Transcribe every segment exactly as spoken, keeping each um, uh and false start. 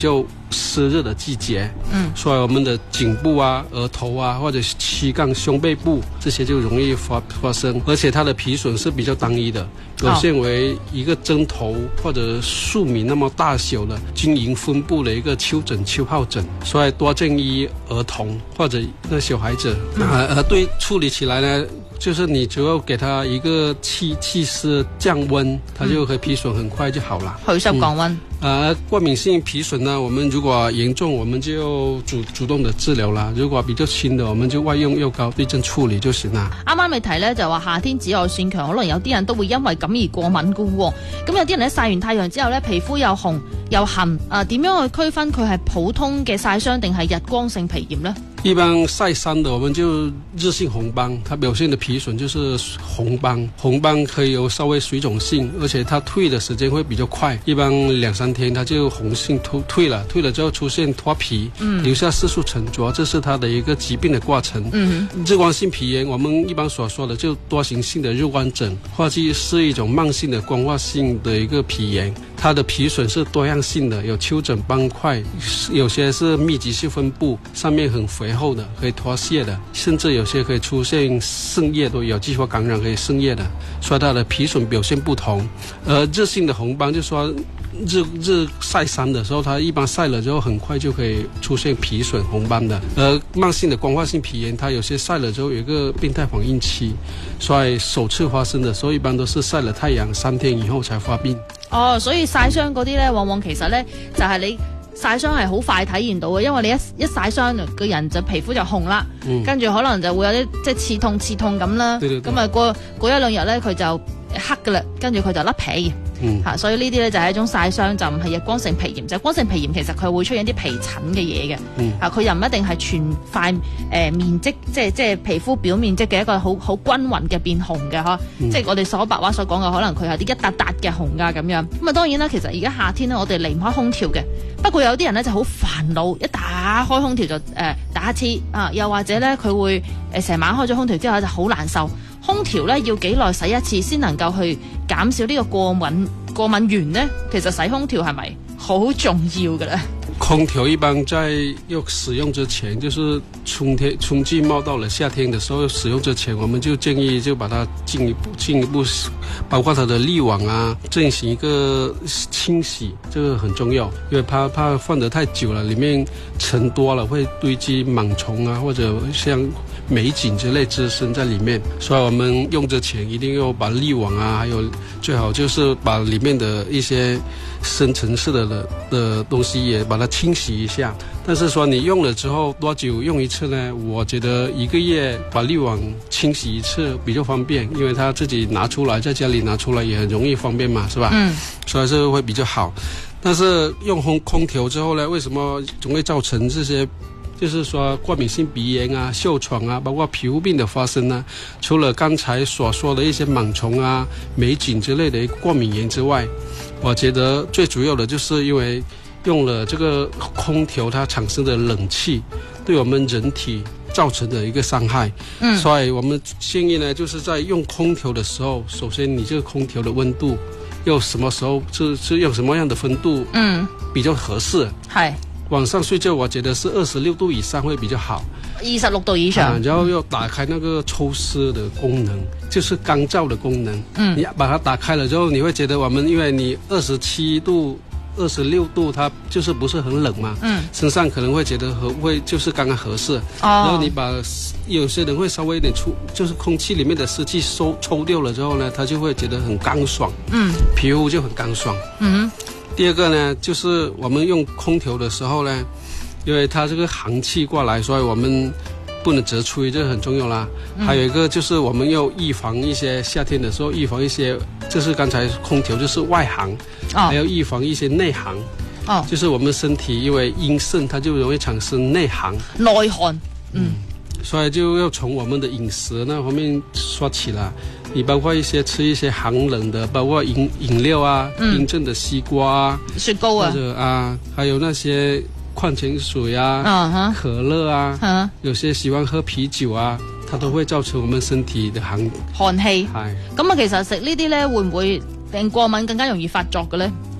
就湿热的季节，嗯，所以我们的颈部啊、额头啊，或者躯干、胸背部这些就容易发发生，而且它的皮损是比较单一的，表现为一个针头或者数米那么大小的均匀分布的一个丘疹、丘疱疹，所以多建议儿童或者那小孩子，嗯、呃，对处理起来呢。就是你只要给它一个气气湿降温，它就可以皮损很快就好了。 去濕降温。 呃，過敏性皮損呢，我們如果嚴重，我們就主主動的治療啦。如果比較輕的，我們就外用藥膏對症處理就行啦。 啱啱你提呢，就話夏天紫外線強，可能有啲人都會因為咁而過敏噶喎。咁有啲人咧曬完太陽之後咧，皮膚又紅又痕，啊點樣去區分佢係普通嘅曬傷定係日光性皮炎呢？ 一般曬傷的，我們就日性紅斑，它表現的皮損就是紅斑，紅斑可以有稍微水腫性，而且它退的時間會比較快，一般兩三天它就紅性退退了，退了之後出現脫皮，嗯，留下色素沉着，這是它的一個疾病的過程。嗯，日光性皮炎，我們一般所說的就多形性的日光疹，或者是一種慢性的光化性的一個皮炎，它的皮損是多樣性的，有丘疹斑塊，有些是密集性分布，上面很肥厚的，可以脫屑的，甚至有些可以出現渗液，都有機會感染可以滲液的，所以它的皮損表現不同。而日性的紅斑就說日日曬傷的時候，它一般曬了之後很快就可以出現皮損紅斑的。而慢性的光化性皮炎，它有些曬了之後有一個病態反應期，所以首次發生的時候一般都是曬了太陽三天以後才發病。 哦，所以曬傷嗰啲呢，往往其實呢，就係、是、你曬傷係好快體現到嘅，因為你一一曬傷個人就皮膚就紅啦，嗯、跟住可能就會有啲即係刺痛刺痛咁啦，咁啊過過一兩日呢，佢就黑噶啦，跟住佢就甩皮。嗯啊、所以呢啲咧就係一種曬傷，就唔係日光性皮炎。就光性皮炎其實佢會出現啲皮疹嘅嘢嘅，嗯、啊佢又唔一定係全塊誒、呃、面積，即係即係皮膚表面積嘅一個好好均勻嘅變紅嘅呵，嗯、即係我哋所白話所講嘅，可能佢有啲一笪笪嘅紅啊咁樣。咁啊當然啦，其實而家夏天咧，我哋離唔開空調嘅。不過有啲人咧就好煩惱，一打開空調就誒、呃、打乞嗤啊，又或者咧佢會誒成、呃、晚開咗空調之後就好難受。空調咧要幾耐洗一次先能夠去減少呢個過敏過敏源呢？其實洗空調係咪好重要嘅咧？ 空調一般在要使用之前，就是春天春季冒到了夏天的時候使用之前，我們就建議就把它進一步進一步，包括它的濾網啊，進行一個清洗，這個很重要，因為怕怕放得太久了，裡面塵多了會堆積蟎蟲啊，或者像霉菌之類滋生在裡面，所以我們用之前一定要把濾網啊，還有最好就是把裡面的一些深層次的的的東西也把它清洗一下。但是說你用了之後多久用一次呢？我覺得一個月把濾網清洗一次比較方便，因為它自己拿出來，在家裡拿出來也很容易方便嘛，是吧？嗯，所以這個會比較好。但是用空空調之後呢，為什麼總會造成這些就是說過敏性鼻炎啊、哮喘啊，包括皮膚病的發生呢？除了剛才所說的一些蟎蟲啊、霉菌之類的過敏源之外，我覺得最主要的就是因為用了這個空調，它產生的冷氣對我們人體造成的一個傷害。嗯，所以我們建議呢，就是在用空調的時候，首先你這個空調的溫度要什麼時候是是用什麼樣的溫度，嗯，比較合適。係。晚上睡覺，我覺得是二十六度以上會比較好。 二十六度以上、啊， 然後要打開那個抽濕的功能，就是乾燥的功能。嗯，你把它打開了之後，你會覺得我們因為你二十七度、二十六度，它就是不是很冷嘛。嗯，身上可能會覺得合會就是剛剛合適。哦，然後你把有些人會稍微一點出，就是空氣裡面的濕氣收抽掉了之後呢，他就會覺得很乾爽。嗯，皮膚就很乾爽。嗯。第二個呢，就是我們用空調的時候呢，因為它這個寒氣過來，所以我們不能直吹，這個很重要啦。嗯、還有一個就是我們要預防一些夏天的時候預防一些，就是剛才空調就是外寒，哦、還要預防一些內寒。哦，就是我們身體因為陰盛，它就容易產生內寒。 內寒，嗯， 所以就要從我們的飲食那方面說起啦。你包括一些吃一些寒冷的，包括飲飲料啊，冰鎮、嗯、的西瓜啊，雪糕啊，或者啊，還有那些礦泉水啊，uh huh. 可樂啊，uh huh. 有些喜歡喝啤酒啊，它都會造成我們身體的寒寒氣。 係咁啊，其實食呢啲咧，會唔會令過敏更加容易發作嘅咧？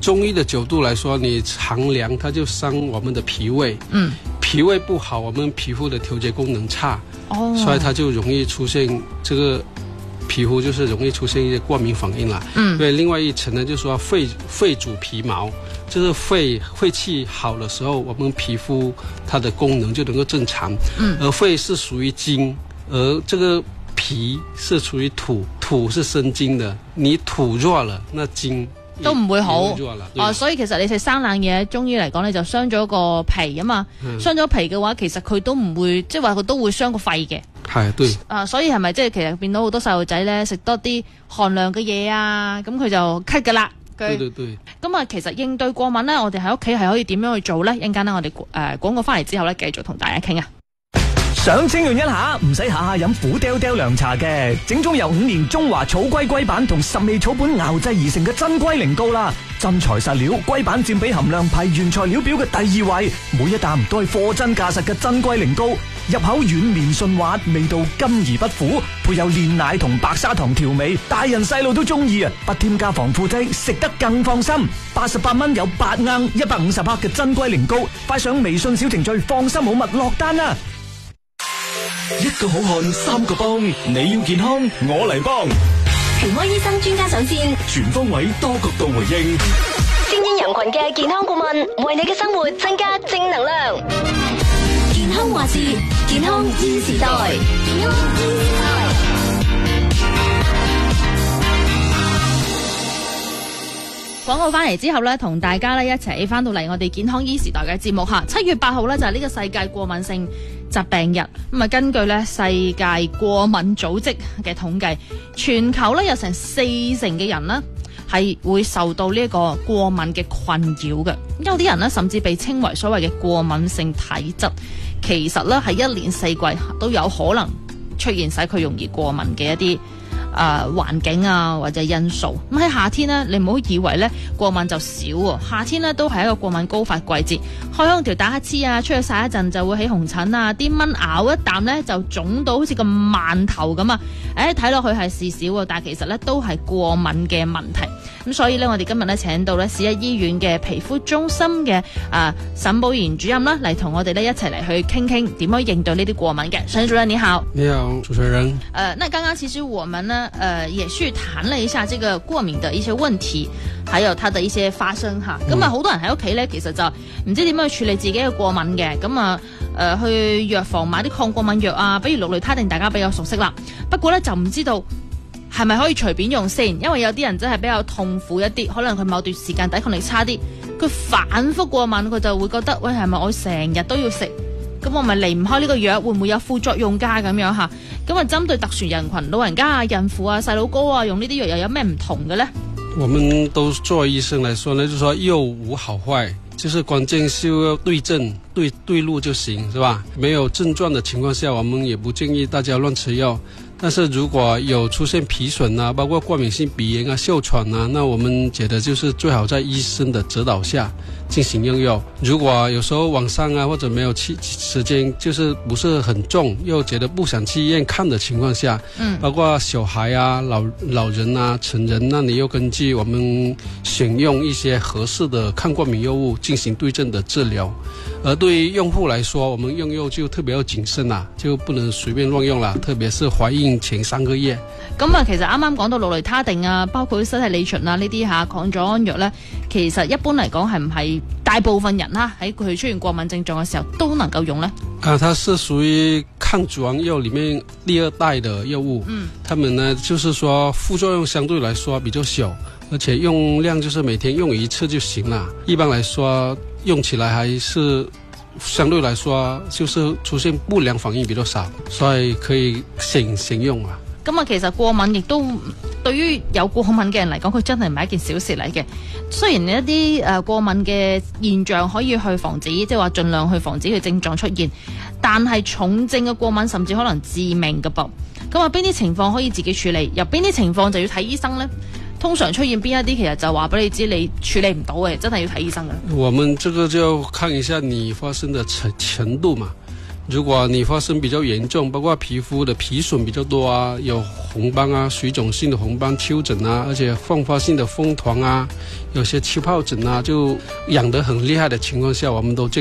中醫的角度來說，你常涼它就傷我們的脾胃，嗯，脾胃不好，我們皮膚的調節功能差，哦，所以它就容易出現這個皮膚就是容易出現一些過敏反應啦。嗯，對，另外一層呢，就是說肺肺主皮毛，就是肺肺氣好的時候，我們皮膚它的功能就能夠正常。嗯，而肺是屬於金，而這個脾是屬於土，土是生金的，你土弱了，那金都唔會好啊，所以其實你食生冷嘢，中醫嚟講你就傷咗個脾啊嘛，傷咗脾嘅話，其實佢都唔會，即係話佢都會傷個肺嘅。 係對啊，所以係咪即係其實變到好多細路仔咧食多啲寒涼嘅嘢啊，咁佢就咳噶啦。 對對對。 咁啊，其實應對過敏咧，我哋喺屋企係可以點樣去做咧？一陣間咧，我哋誒廣告翻嚟之後咧，繼續同大家傾啊。 想清潤一下，唔使下下飲苦爹爹涼茶嘅，整種由五年中華草龜龜板同十味草本熬製而成嘅真龜苓膏啦。真材實料，龜板佔比含量排原材料表嘅第二位，每一啖都係貨真價實嘅真龜苓膏，入口軟綿順滑，味道甘而不苦，配有煉奶同白砂糖調味，大人細路都中意啊！不添加防腐劑，食得更放心。八十八蚊有八盎一百五十克嘅真龜苓膏，快上微信小程序放心好物落單啦！ 一個好漢三個幫，你要健康我嚟幫。 全科醫生專家上線， 全方位多角度回應， 精英人群嘅健康顧問，為你嘅生活增加正能量。健康話事，健康新時代。健康新時代。 廣告翻嚟之後咧，同大家咧一齊翻到嚟我哋健康醫時代嘅節目吓。七月八號咧就係呢個世界過敏性疾病日，咁啊根據咧世界過敏組織嘅統計，全球咧有成四成嘅人呢係會受到呢一個過敏嘅困擾嘅。有啲人呢甚至被稱為所謂嘅過敏性體質，其實咧係一年四季都有可能出現使佢容易過敏嘅一啲誒、呃、環境啊或者因素。咁喺夏天呢，你唔好以為咧過敏就少喎，夏天呢都係一個過敏高發季節。開空調打乞嗤啊，出去曬一陣就會起紅疹啊，啲蚊咬一啖咧就腫到好似個饅頭咁啊！誒睇落去係事小喎，但係其實咧都係過敏嘅問題。咁所以咧，我哋今日咧請到咧市一醫院嘅皮膚中心嘅啊沈寶賢主任啦，嚟同我哋咧一齊嚟去傾傾點樣應對呢啲過敏嘅。沈主任你好。 你好，主持人。 呃，那剛剛其實我們呢，呃，也去談了一下這個過敏的一些問題，還有它的一些發生吓。咁啊，好多人喺屋企咧，其實就唔知點樣去處理自己嘅過敏嘅。咁啊，誒、呃，去藥房買啲抗過敏藥啊，比如氯雷他定大家比較熟悉啦。不過咧就唔知道係咪可以隨便用先，因為有啲人真係比較痛苦一啲，可能佢某段時間抵抗力差啲，佢反覆過敏，佢就會覺得喂，係咪我成日都要食？咁我咪離唔開呢個藥，會唔會有副作用㗎咁樣吓？咁啊，針對特殊人群，老人家啊、孕婦啊、細路哥啊，用呢啲藥又有咩唔同嘅呢？ 我們都作為醫生來說呢，就是說藥無好壞，就是關鍵是要對症對對路就行，是吧？沒有症狀的情況下，我們也不建議大家亂吃藥。但是如果有出現皮損啊，包括過敏性鼻炎啊、哮喘啊，那我們覺得就是最好在醫生的指導下進行用藥。如果有時候晚上啊或者沒有去時間，就是不是很重，又覺得不想去醫院看的情況下，嗯，包括小孩啊、老老人啊、成人，那你又根據我們選用一些合適的抗過敏藥物進行對症的治療。而對於用戶來說，我們用藥就特別要謹慎啦，就不能隨便亂用啦，特別是懷孕前三個月。 咁啊，其實啱啱講到氯雷他定啊，包括西替利嗪啊呢啲吓抗組胺藥呢，其實一般嚟講係唔係大部分人啦喺佢出現過敏症狀嘅時候都能夠用呢？ 啊，它是屬於抗組胺藥裏面第二代的藥物，嗯，他們呢就是說副作用相對來說比較小，而且用量就是每天用一次就行了。一般來說用起來還是相對來說就是出現不良反應比較少，所以可以省省用啊。 咁啊，其實過敏亦都對於有過敏嘅人嚟講，佢真係唔係一件小事嚟嘅。雖然一啲誒過敏嘅現象可以去防止，即係話盡量去防止佢症狀出現，但係重症嘅過敏甚至可能致命㗎噃。咁啊，邊啲情況可以自己處理，由邊啲情況就要睇醫生呢？通常出現邊一啲，其實就話俾你知，你處理唔到嘅，真係要睇醫生嘅。 我們這個就要看一下你發生的程程度嘛。 如果你发生比较严重，包括皮肤的皮损比较多啊，有红斑啊、水肿性的红斑、丘疹啊，而且放发性的风团啊，有些气疱疹啊，就痒得很厉害的情况下，我们都